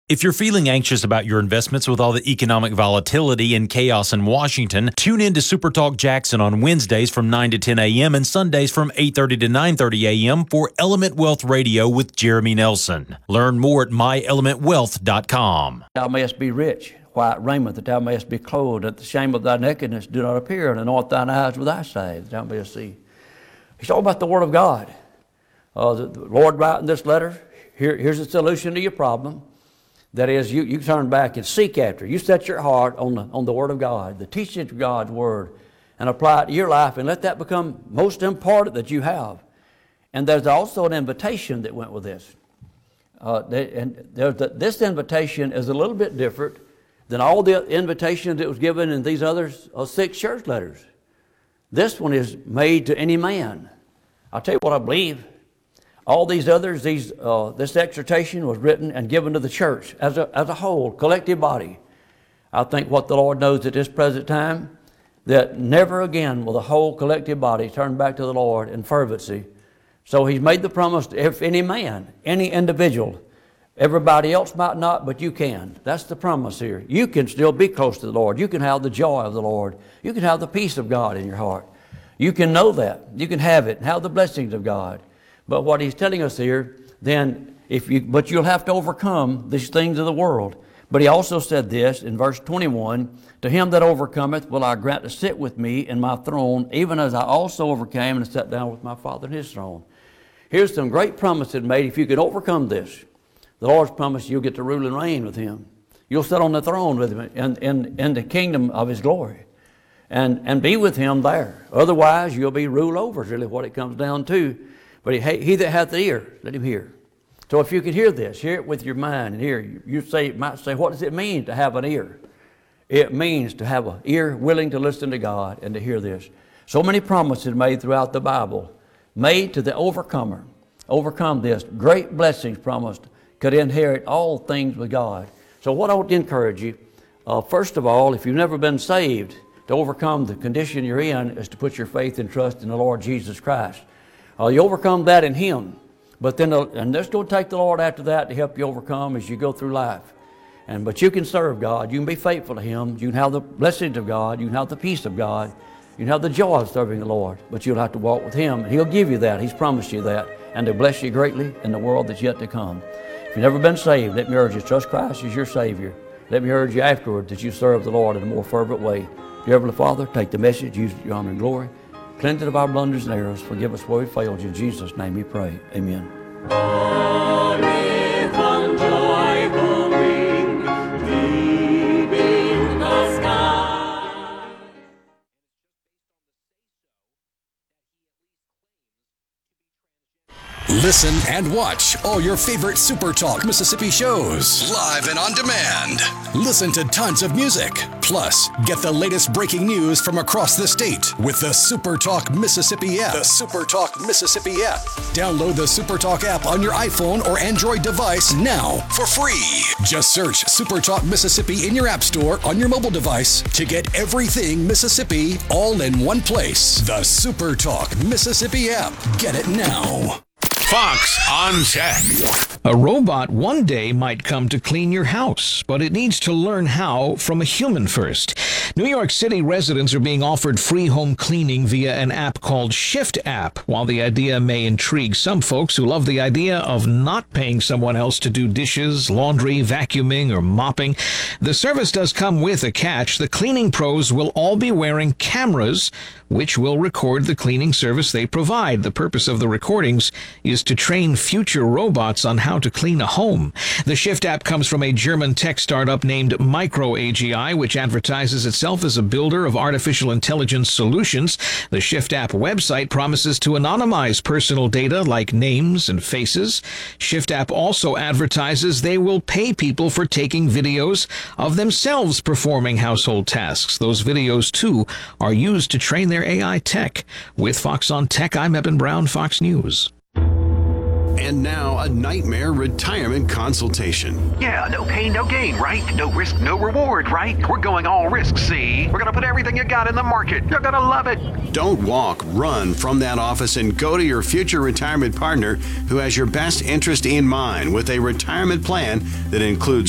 If you're feeling anxious about your investments with all the economic volatility and chaos in Washington, tune in to Super Talk Jackson on Wednesdays from 9 to 10 a.m. and Sundays from 8:30 to 9:30 a.m. for Element Wealth Radio with Jeremy Nelson. Learn more at myelementwealth.com. Thou mayest be rich, white raiment, that thou mayest be clothed, that the shame of thy nakedness do not appear, and anoint thine eyes with eye salve, that thou mayest see. He's talking about the Word of God. The Lord writing this letter, here's the solution to your problem. That is, you turn back and seek after. You set your heart on the Word of God, the teaching of God's Word, and apply it to your life, and let that become most important that you have. And there's also an invitation that went with this. This invitation is a little bit different than all the invitations that was given in these other 6 church letters. This one is made to any man. I'll tell you what I believe. All these others, this exhortation was written and given to the church as a whole, collective body. I think what the Lord knows at this present time, that never again will the whole collective body turn back to the Lord in fervency. So He's made the promise to if any man, any individual, everybody else might not, but you can. That's the promise here. You can still be close to the Lord. You can have the joy of the Lord. You can have the peace of God in your heart. You can know that. You can have it and have the blessings of God. But what He's telling us here, then, but you'll have to overcome these things of the world. But He also said this in verse 21, to him that overcometh will I grant to sit with me in my throne, even as I also overcame and sat down with my Father in His throne. Here's some great promises made. If you can overcome this, the Lord's promised you'll get to rule and reign with Him. You'll sit on the throne with Him in the kingdom of His glory and be with Him there. Otherwise, you'll be ruled over, is really what it comes down to. But he that hath the ear, let him hear. So if you could hear this, hear it with your mind and hear. You might say, what does it mean to have an ear? It means to have an ear willing to listen to God and to hear this. So many promises made throughout the Bible, made to the overcomer. Overcome this. Great blessings promised, could inherit all things with God. So what I would encourage you, first of all, if you've never been saved, to overcome the condition you're in is to put your faith and trust in the Lord Jesus Christ. You overcome that in Him, but then and that's going to take the Lord after that to help you overcome as you go through life. But you can serve God. You can be faithful to Him. You can have the blessings of God. You can have the peace of God. You can have the joy of serving the Lord. But you'll have to walk with Him, and He'll give you that. He's promised you that, and to bless you greatly in the world that's yet to come. If you've never been saved, let me urge you, trust Christ as your Savior. Let me urge you afterward that you serve the Lord in a more fervent way. Dear Heavenly Father, take the message, use it to your honor and glory. Cleanse it of our blunders and errors. Forgive us where we failed you. In Jesus' name we pray. Amen. Listen and watch all your favorite Super Talk Mississippi shows live and on demand. Listen to tons of music. Plus, get the latest breaking news from across the state with the Super Talk Mississippi app. The Super Talk Mississippi app. Download the Super Talk app on your iPhone or Android device now for free. Just search Super Talk Mississippi in your app store on your mobile device to get everything Mississippi all in one place. The Super Talk Mississippi app. Get it now. Fox on Tech. A robot one day might come to clean your house, but it needs to learn how from a human first. New York City residents are being offered free home cleaning via an app called Shift App. While the idea may intrigue some folks who love the idea of not paying someone else to do dishes, laundry, vacuuming, or mopping, the service does come with a catch. The cleaning pros will all be wearing cameras which will record the cleaning service they provide. The purpose of the recordings is to train future robots on how to clean a home. The Shift app comes from a German tech startup named MicroAGI, which advertises itself as a builder of artificial intelligence solutions. The Shift app website promises to anonymize personal data like names and faces. Shift app also advertises they will pay people for taking videos of themselves performing household tasks. Those videos, too, are used to train their AI tech. With Fox on Tech, I'm Eben Brown, Fox News. And now, a nightmare retirement consultation. Yeah, no pain, no gain, right? No risk, no reward, right? We're going all risk, see? We're going to put everything you got in the market. You're going to love it. Don't walk, run from that office and go to your future retirement partner who has your best interest in mind with a retirement plan that includes